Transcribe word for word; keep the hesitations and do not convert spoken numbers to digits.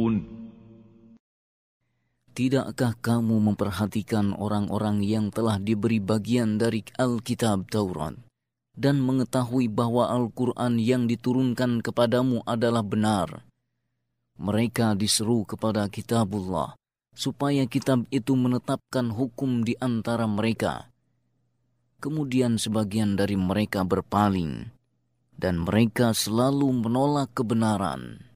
Tidakkah kamu memperhatikan orang-orang yang telah diberi bagian dari Alkitab Taurat dan mengetahui bahwa Al-Quran yang diturunkan kepadamu adalah benar? Mereka diseru kepada kitabullah supaya kitab itu menetapkan hukum di antara mereka. Kemudian sebagian dari mereka berpaling, dan mereka selalu menolak kebenaran.